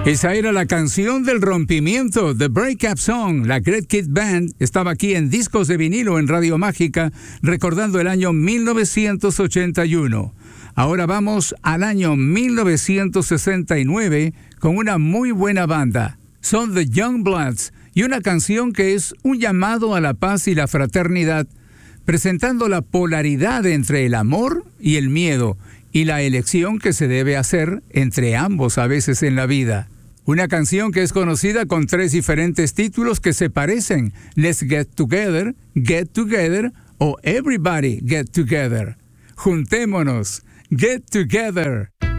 Esa era la canción del rompimiento, The Breakup Song. La Great Kid Band estaba aquí en Discos de Vinilo en Radio Mágica, recordando el año 1981. Ahora vamos al año 1969 con una muy buena banda. Son The Youngbloods y una canción que es un llamado a la paz y la fraternidad, presentando la polaridad entre el amor y el miedo y la elección que se debe hacer entre ambos a veces en la vida. Una canción que es conocida con 3 diferentes títulos que se parecen: Let's Get Together o Everybody Get Together. Juntémonos, Get Together.